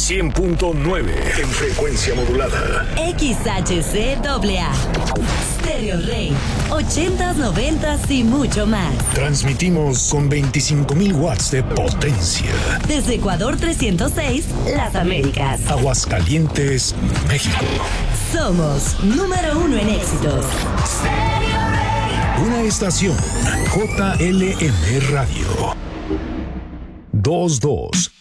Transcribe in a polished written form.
100.9 en frecuencia modulada. XHCAA. Stereo Rey. 80s, 90s y mucho más. Transmitimos con 25,000 watts de potencia. Desde Ecuador 306, Las Américas. Aguascalientes, México. Somos número 1 en éxitos. Stereo Rey. Una estación JLM Radio. 22